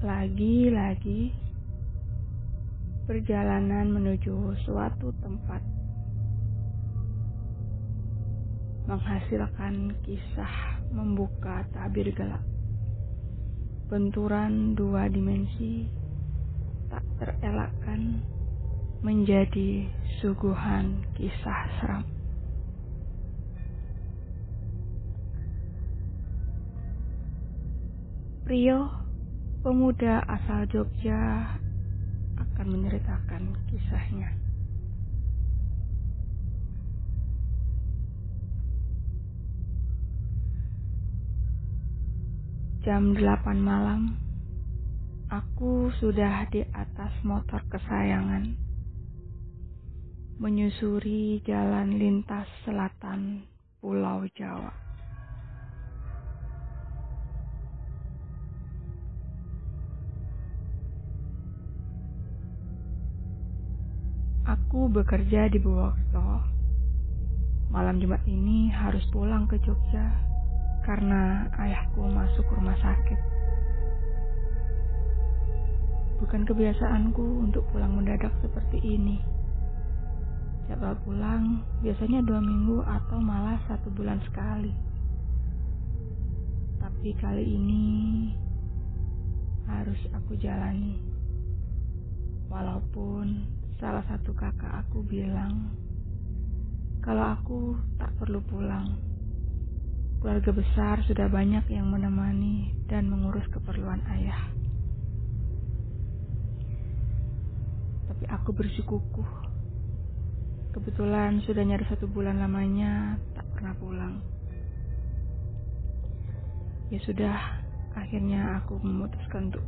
Lagi-lagi perjalanan menuju suatu tempat menghasilkan kisah membuka tabir gelap. Benturan dua dimensi tak terelakkan menjadi suguhan kisah seram. Prio, pemuda asal Jogja, akan menceritakan kisahnya. Jam 8 malam, aku sudah di atas motor kesayangan, menyusuri jalan lintas selatan Pulau Jawa. Aku bekerja di Purwokerto. Malam Jumat ini harus pulang ke Jogja karena ayahku masuk rumah sakit. Bukan kebiasaanku untuk pulang mendadak seperti ini. Jadwal pulang biasanya 2 minggu atau malah 1 bulan sekali. Tapi kali ini harus aku jalani. Walaupun salah satu kakak aku bilang kalau aku tak perlu pulang. Keluarga besar sudah banyak yang menemani dan mengurus keperluan ayah. Tapi aku bersikukuh. Kebetulan sudah nyaris 1 bulan lamanya tak pernah pulang. Ya sudah, akhirnya aku memutuskan untuk